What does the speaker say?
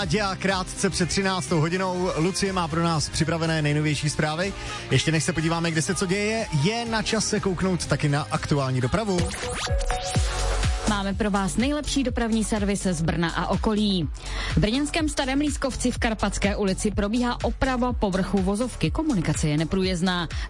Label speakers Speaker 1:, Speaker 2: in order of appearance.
Speaker 1: A krátce před 13. hodinou Lucie má pro nás připravené nejnovější zprávy. Ještě než se podíváme, kde se co děje, je na čase kouknout taky na aktuální dopravu.
Speaker 2: Máme pro vás nejlepší dopravní servis z Brna a okolí. V brněnském Starém Lískovci v Karpatské ulici probíhá oprava povrchu vozovky. Komunikace je neprůjezdná.